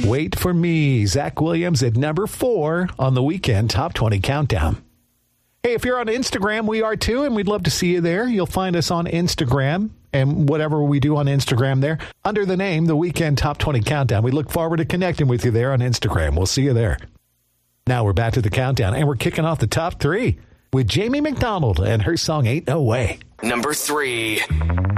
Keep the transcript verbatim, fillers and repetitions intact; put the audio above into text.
Wait for Me, Zach Williams at number four on the Weekend Top twenty Countdown. Hey, if you're on Instagram, we are too, and we'd love to see you there. You'll find us on Instagram and whatever we do on Instagram there under the name The Weekend Top twenty Countdown. We look forward to connecting with you there on Instagram. We'll see you there. Now we're back to the countdown, and we're kicking off the top three with Jamie McDonald and her song Ain't No Way. Number three.